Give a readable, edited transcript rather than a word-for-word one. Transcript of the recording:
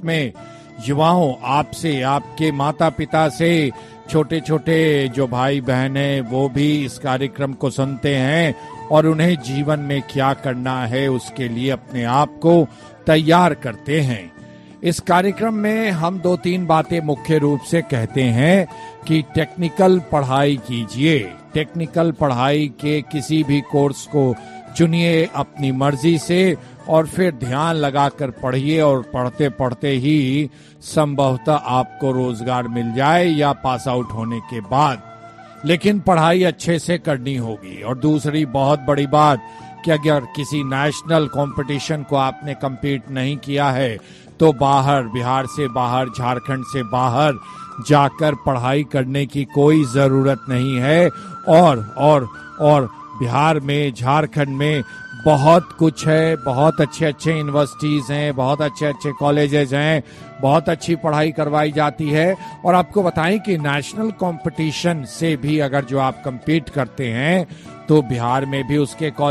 जिसमें युवाओं आपसे, आपके माता पिता से, छोटे छोटे जो भाई बहन हैं वो भी इस कार्यक्रम को सुनते हैं और उन्हें जीवन में क्या करना है उसके लिए अपने आप को तैयार करते हैं। इस कार्यक्रम में हम 2-3 बातें मुख्य रूप से कहते हैं कि टेक्निकल पढ़ाई कीजिए। टेक्निकल पढ़ाई के किसी भी कोर्स को चुनिए अपनी मर्जी से और फिर ध्यान लगाकर पढ़िए और पढ़ते पढ़ते ही संभवतः आपको रोजगार मिल जाए या पास आउट होने के बाद, लेकिन पढ़ाई अच्छे से करनी होगी। और दूसरी बहुत बड़ी बात कि अगर किसी नेशनल कंपटीशन को आपने compete नहीं किया है तो बाहर, बिहार से बाहर, झारखंड से बाहर जाकर पढ़ाई करने की कोई जरूरत नहीं है। और बिहार में, झारखंड में बहुत कुछ है, बहुत अच्छे अच्छे यूनिवर्सिटीज हैं, बहुत अच्छे अच्छे कॉलेजेस हैं, बहुत अच्छी पढ़ाई करवाई जाती है। और आपको बताएं कि नेशनल कंपटीशन से भी अगर जो आप compete करते हैं तो बिहार में भी उसके कॉलेज